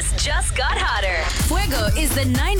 This just got hotter. Fuego is the 9